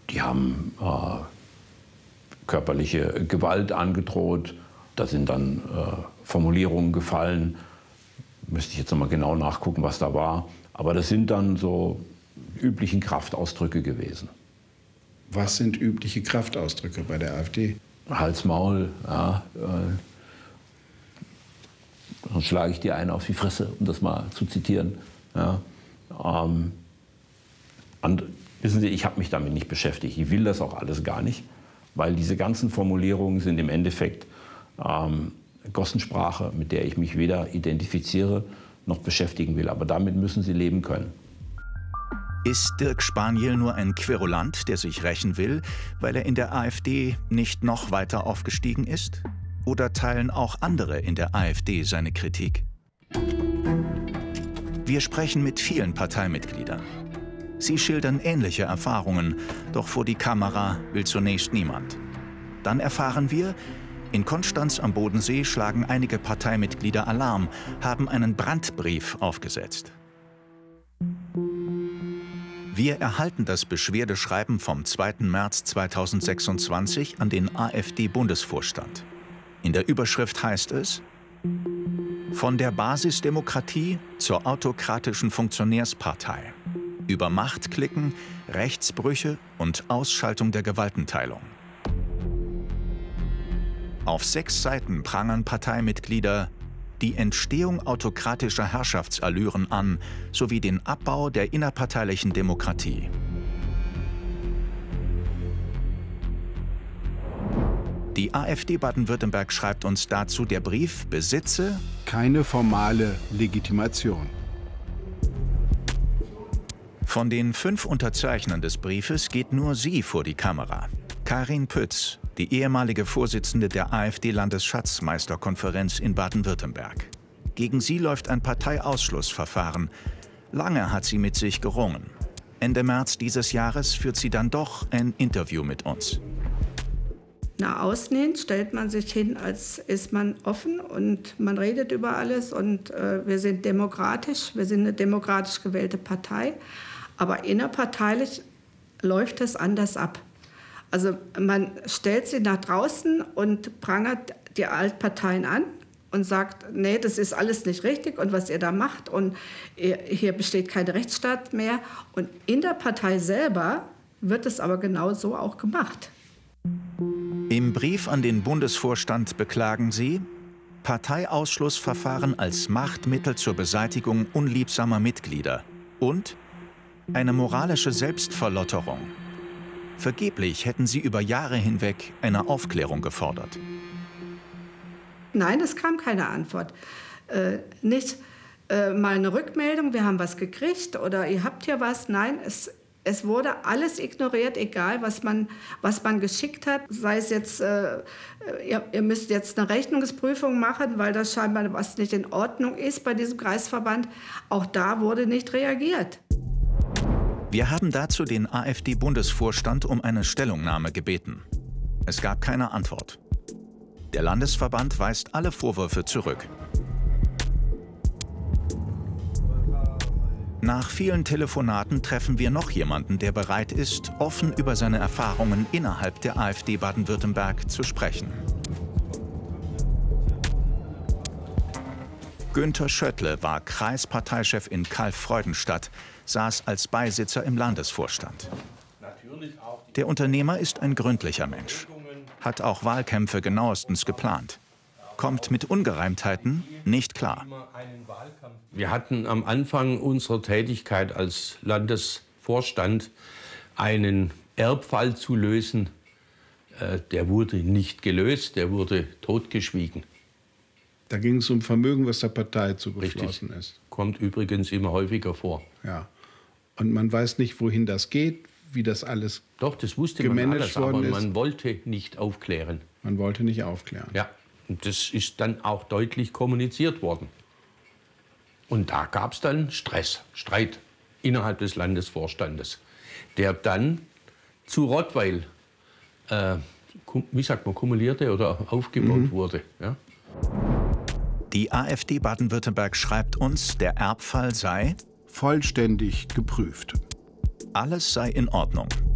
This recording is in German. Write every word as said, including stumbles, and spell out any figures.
Die haben äh, körperliche Gewalt angedroht. Da sind dann äh, Formulierungen gefallen. Müsste ich jetzt noch mal genau nachgucken, was da war. Aber das sind dann so üblichen Kraftausdrücke gewesen. Was sind übliche Kraftausdrücke bei der AfD? Hals, Maul, ja, äh, dann schlage ich dir einen auf die Fresse, um das mal zu zitieren. Ja, ähm, und, wissen Sie, ich habe mich damit nicht beschäftigt. Ich will das auch alles gar nicht, weil diese ganzen Formulierungen sind im Endeffekt ähm, Gossensprache, mit der ich mich weder identifiziere noch beschäftigen will. Aber damit müssen Sie leben können. Ist Dirk Spaniel nur ein Querulant, der sich rächen will, weil er in der AfD nicht noch weiter aufgestiegen ist? Oder teilen auch andere in der AfD seine Kritik? Wir sprechen mit vielen Parteimitgliedern. Sie schildern ähnliche Erfahrungen, doch vor die Kamera will zunächst niemand. Dann erfahren wir, in Konstanz am Bodensee schlagen einige Parteimitglieder Alarm, haben einen Brandbrief aufgesetzt. Wir erhalten das Beschwerdeschreiben vom zweiten März zweitausendsechsundzwanzig an den AfD-Bundesvorstand. In der Überschrift heißt es: Von der Basisdemokratie zur autokratischen Funktionärspartei. Über Machtklicken, Rechtsbrüche und Ausschaltung der Gewaltenteilung. Auf sechs Seiten prangern Parteimitglieder die Entstehung autokratischer Herrschaftsallüren an, sowie den Abbau der innerparteilichen Demokratie. Die AfD Baden-Württemberg schreibt uns dazu, der Brief besitze keine formale Legitimation. Von den fünf Unterzeichnern des Briefes geht nur sie vor die Kamera. Karin Pütz, die ehemalige Vorsitzende der AfD-Landesschatzmeisterkonferenz in Baden-Württemberg. Gegen sie läuft ein Parteiausschlussverfahren. Lange hat sie mit sich gerungen. Ende März dieses Jahres führt sie dann doch ein Interview mit uns. Nach außen hin stellt man sich hin, als ist man offen und man redet über alles und äh, wir sind demokratisch, wir sind eine demokratisch gewählte Partei, aber innerparteilich läuft es anders ab. Also man stellt sie nach draußen und prangert die Altparteien an und sagt, nee, das ist alles nicht richtig und was ihr da macht und hier besteht kein Rechtsstaat mehr. Und in der Partei selber wird es aber genau so auch gemacht. Im Brief an den Bundesvorstand beklagen sie Parteiausschlussverfahren als Machtmittel zur Beseitigung unliebsamer Mitglieder und eine moralische Selbstverlotterung. Vergeblich hätten sie über Jahre hinweg eine Aufklärung gefordert. Nein, es kam keine Antwort. Äh, nicht äh, mal eine Rückmeldung, wir haben was gekriegt oder ihr habt hier was. Nein, es, es wurde alles ignoriert, egal was man, was man geschickt hat. Sei es jetzt, äh, ihr, ihr müsst jetzt eine Rechnungsprüfung machen, weil das scheinbar was nicht in Ordnung ist bei diesem Kreisverband. Auch da wurde nicht reagiert. Wir haben dazu den AfD-Bundesvorstand um eine Stellungnahme gebeten. Es gab keine Antwort. Der Landesverband weist alle Vorwürfe zurück. Nach vielen Telefonaten treffen wir noch jemanden, der bereit ist, offen über seine Erfahrungen innerhalb der AfD Baden-Württemberg zu sprechen. Günther Schöttle war Kreisparteichef in Kalf-Freudenstadt, saß als Beisitzer im Landesvorstand. Der Unternehmer ist ein gründlicher Mensch, hat auch Wahlkämpfe genauestens geplant, kommt mit Ungereimtheiten nicht klar. Wir hatten am Anfang unserer Tätigkeit als Landesvorstand einen Erbfall zu lösen. Der wurde nicht gelöst, der wurde totgeschwiegen. Da ging es um Vermögen, was der Partei zugeflossen Richtig. ist. Kommt übrigens immer häufiger vor. Ja. Und man weiß nicht, wohin das geht, wie das alles Doch, das wusste man alles, aber man wollte nicht aufklären. Man wollte nicht aufklären. Ja, und das ist dann auch deutlich kommuniziert worden. Und da gab es dann Stress, Streit innerhalb des Landesvorstandes, der dann zu Rottweil, äh, wie sagt man, kumulierte oder aufgebaut mhm. wurde. Ja? Die AfD Baden-Württemberg schreibt uns, der Erbfall sei vollständig geprüft. Alles sei in Ordnung.